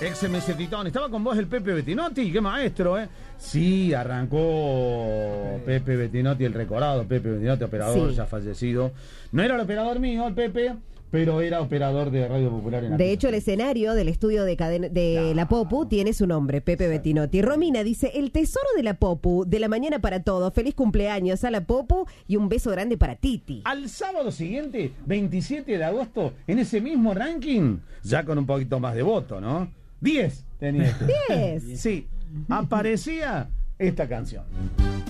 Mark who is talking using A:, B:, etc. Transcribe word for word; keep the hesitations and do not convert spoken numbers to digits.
A: Ex M C Titón. Estaba con vos el Pepe Bettinotti. Qué maestro, ¿eh? Sí, arrancó Pepe Bettinotti, el recordado Pepe Bettinotti, operador
B: Sí.
A: ya fallecido. No era el operador mío, el Pepe, pero era operador de Radio Popular en
B: De
A: aquel
B: hecho, el
A: momento.
B: escenario del estudio de, caden- de
A: Claro.
B: la Popu tiene su nombre, Pepe Bettinotti. Romina dice, el tesoro de la Popu, de la mañana para todos. Feliz cumpleaños a la Popu y un beso grande para Titi.
A: Al sábado siguiente, veintisiete de agosto, en ese mismo ranking, ya con un poquito más de voto, ¿no? diez tenía. este.
B: diez.
A: Sí, aparecía esta canción.